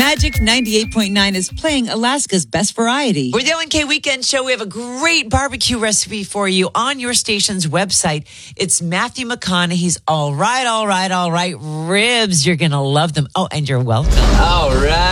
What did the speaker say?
Magic 98.9 is playing Alaska's best variety. With the LNK Weekend Show, we have a great barbecue recipe for you on your station's website. It's Matthew McConaughey's All Right, All Right, All Right ribs. You're going to love them. Oh, and you're welcome. All right.